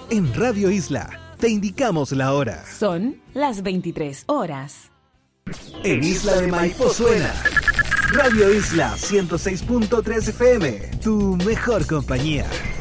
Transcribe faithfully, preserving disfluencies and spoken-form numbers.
En Radio Isla, te indicamos la hora. Son las veintitrés horas. En Isla de Maipo suena Radio Isla ciento seis punto tres F M, tu mejor compañía.